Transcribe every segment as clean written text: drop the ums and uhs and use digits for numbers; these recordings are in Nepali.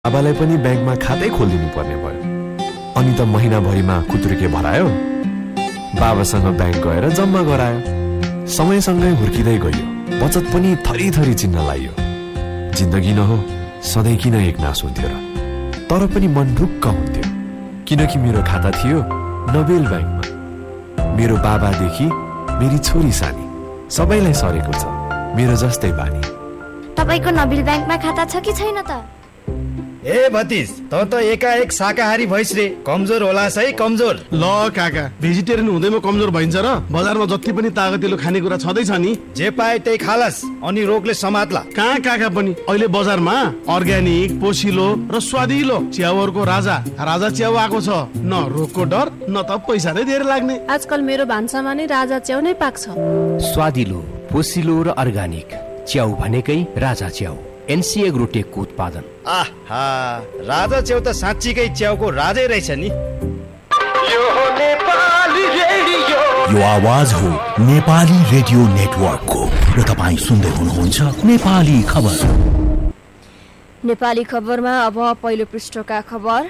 बाबालाई पनि ब्याङ्कमा खातै खोलिदिनु पर्ने भयो। अनि त महिनाभरिमा खुत्रुके भरायो, बाबासँग ब्याङ्क गएर जम्मा गरायो। समयसँगै हुर्किँदै गयो, बचत पनि थरी चिन्न लाग्यो। जिन्दगी न हो, सधैँ किन एकनास हुन्थ्यो र? तर पनि मन ढुक्क हुन्थ्यो, किनकि मेरो खाता थियो नोबेल ब्याङ्कमा। मेरो बाबादेखि मेरी छोरी सानी सबैलाई सरेको छ मेरो जस्तै बानी। तपाईको नोबेल ब्याङ्कमा खाता छ कि छैन त? ए भतिज, त एकाएक शाकाहारी भइस रे, कमजोर होलास है कमजोर। ल काका, भेजिटेरियन हुँदैमा कमजोर भइन्छ र? बजारमा जति पनि तागतिलो खानेकुरा छँदैछ नि, जे पाए त्यही खालास, अनि रोगले समात्ला। कहाँ काका पनि अहिले बजारमा अर्ग्यानिक, पोसिलो र स्वादिलो च्याउहरूको राजा च्याउ आएको छ। न रोगको डर, न त पैसा नै धेरै लाग्ने। आजकल मेरो भान्सामा नै राजा च्याउ नै पाक्छ। स्वादिलो, पोसिलो र अर्ग्यानिक च्याउ भनेकै राजा च्याउ, एनसी एग्रोटेकको उत्पादन। आहा, राजा च्याउ त साँच्चीकै च्याउको राजै रहेछ नि। यो आवाज हो नेपाली रेडियो नेटवर्कको र तपाईँ सुन्दै हुनुहुन्छ नेपाली खबर। नेपाली खबरमा अब पहिलो पृष्ठका खबर।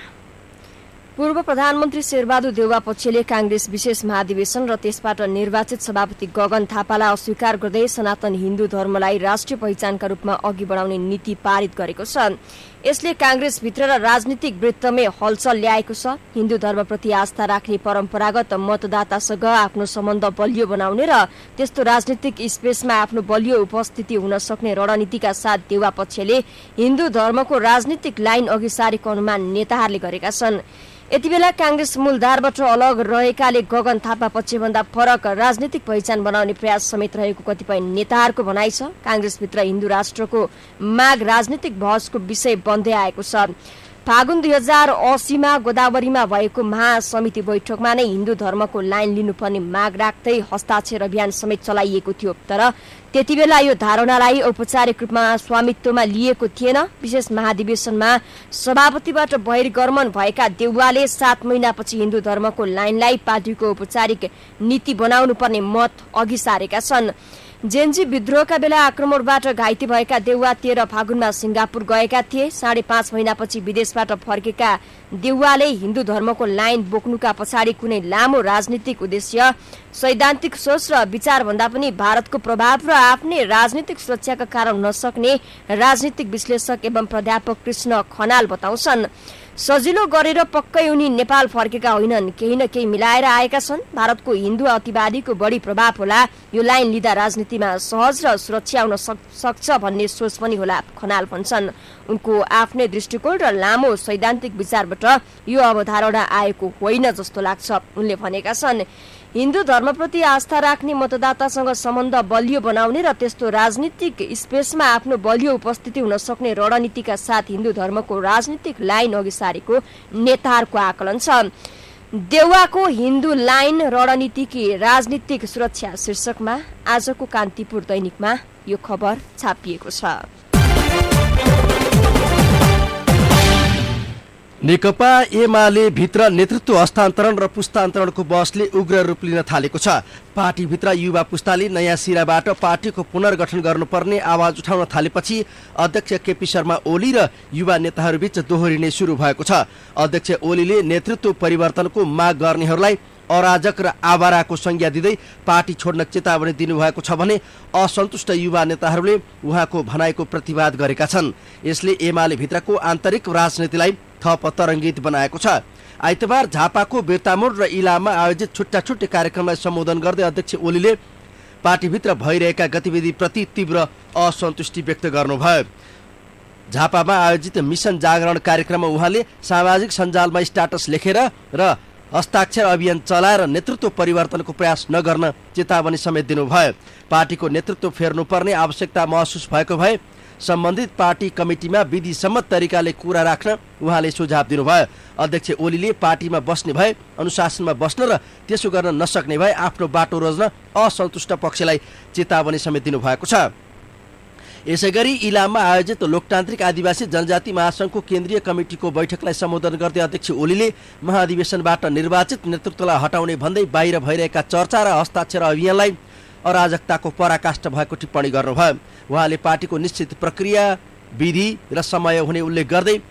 पूर्व प्रधानमन्त्री शेरबहादुर देउवा पक्षले कांग्रेस विशेष महाधिवेशन र त्यसबाट निर्वाचित सभापति गगन थापालाई अस्वीकार गर्दै सनातन हिन्दू धर्मलाई राष्ट्रिय पहिचानका रूपमा अघि बढाउने नीति पारित गरेको छ। यसले कांग्रेसभित्र र राजनीतिक वृत्तमै हलचल ल्याएको छ। हिन्दू धर्मप्रति आस्था राख्ने परम्परागत मतदातासँग आफ्नो सम्बन्ध बलियो बनाउने र त्यस्तो राजनीतिक स्पेसमा आफ्नो बलियो उपस्थिति हुन सक्ने रणनीतिका साथ देउवा पक्षले हिन्दू धर्मको राजनीतिक लाइन अघि सारेको अनुमान नेताहरूले गरेका छन्। यति बेला कांग्रेस मूलधारबाट अलग रहेकाले गगन थापा पक्षभन्दा फरक राजनीतिक पहिचान बनाउने प्रयास समेत रहेको कतिपय नेताहरूको भनाइ छ। कांग्रेसभित्र हिन्दू राष्ट्रको माग राजनीतिक बहसको विषय बन्दै आएको छ। फागुन 2080मा गोदावरीमा भएको महासमिति बैठकमा नै हिन्दू धर्मको लाइन लिनुपर्ने माग राख्दै हस्ताक्षर अभियान समेत चलाइएको थियो। तर त्यति बेला यो धारणालाई औपचारिक रूपमा स्वामित्वमा लिएको थिएन। विशेष महाधिवेशनमा सभापतिबाट बहिर्गमन भएका देउवाले 7 महिनापछि हिन्दू धर्मको लाइनलाई पार्टीको औपचारिक नीति बनाउनु पर्ने मत अघि सारेका छन्। जेन्जी विद्रोहका बेला आक्रमणबाट घाइते भएका देउवा 13 फागुनमा सिंगापुर गएका थिए। 5.5 महिनापछि विदेशबाट फर्केका देउवाले हिन्दू धर्मको लाइन बोक्नुका पछाडि कुनै लामो राजनीतिक उद्देश्य, सैद्धान्तिक सोच र विचार भन्दा पनि भारतको प्रभाव र आफ्नै राजनीतिक सुरक्षाका कारण हुन सक्ने राजनीतिक विश्लेषक एवं प्राध्यापक कृष्ण खनाल बताउँछन्। सजिलो गरेर पक्कै उनी नेपाल फर्केका होइनन्, केही न केही मिलाएर आएका छन्। भारतको हिन्दू अतिवादीको बढी प्रभाव होला, यो लाइन लिँदा राजनीतिमा सहज र सुरक्षा हुन सक्छ भन्ने सोच पनि होला, खनाल भन्छन्। उनको आफ्नै दृष्टिकोण र लामो सैद्धान्तिक विचारबाट यो अवधारणा आएको होइन जस्तो लाग्छ। उनले भनेका छन्, हिन्दू धर्मप्रति आस्था राख्ने मतदातासँग सम्बन्ध बलियो बनाउने र त्यस्तो राजनीतिक स्पेसमा आफ्नो बलियो उपस्थिति हुन सक्ने रणनीतिका साथ हिन्दू धर्मको राजनीतिक लाइन अघि सारेको नेताहरूको आकलन छ। देउवाको हिन्दू लाइन रणनीतिकी राजनीतिक सुरक्षा शीर्षकमा आजको कान्तिपुर दैनिकमा यो खबर छापिएको छ। नेकपा एमाले भित्र नेतृत्व हस्तान्तरण र पुस्तान्तरणको बहसले उग्र रूप लिन थालेको छ। पार्टीभित्र युवा पुस्ताले नयाँ सिराबाट पार्टीको पुनर्गठन गर्नुपर्ने आवाज उठाउन थालेपछि अध्यक्ष केपी शर्मा ओली र युवा नेताहरूबीच दोहोरिने सुरु भएको छ। अध्यक्ष ओलीले नेतृत्व परिवर्तनको माग गर्नेहरूलाई अराजक र आवाराको संज्ञा दिँदै पार्टी छोड्न चेतावनी दिनुभएको छ भने असन्तुष्ट युवा नेताहरूले उहाँको भनाइको प्रतिवाद गरेका छन्। यसले एमाले भित्रको आन्तरिक राजनीतिलाई थप तरङ्गित बनाएको छ। आइतबार झापाको बेर्तामोड र इलाममा आयोजित छुट्टा कार्यक्रमलाई सम्बोधन गर्दै अध्यक्ष ओलीले पार्टीभित्र भइरहेका गतिविधिप्रति तीव्र असन्तुष्टि व्यक्त गर्नुभयो। झापामा आयोजित मिसन जागरण कार्यक्रममा उहाँले सामाजिक सञ्जालमा स्ट्याटस लेखेर र हस्ताक्षर अभियान चलाएर नेतृत्व परिवर्तनको प्रयास नगर्न चेतावनी समेत दिनुभयो। पार्टीको नेतृत्व फेर्नुपर्ने आवश्यकता महसुस भएको भए सम्बन्धित पार्टी कमिटीमा विधिसम्मत तरिकाले कुरा राख्न उहाँले सुझाव दिनुभयो। अध्यक्ष ओलीले पार्टीमा बस्ने भए अनुशासनमा बस्न र त्यसो गर्न नसक्ने भए आफ्नो बाटो रोज्न असन्तुष्ट पक्षलाई चेतावनी समेत दिनुभएको छ। यसैगरी इलाममा आयोजित लोकतान्त्रिक आदिवासी जनजाति महासंघको केन्द्रीय कमिटीको बैठकलाई सम्बोधन गर्दै अध्यक्ष ओलीले महाधिवेशनबाट निर्वाचित नेतृत्वलाई हटाउने भन्दै बाहिर भइरहेका चर्चा र हस्ताक्षर अभियानलाई अराजकताको पराकाष्ठ भएको टिप्पणी गर्नुभयो। उहाँले पार्टीको निश्चित प्रक्रिया, विधि र समय हुने उल्लेख गर्दै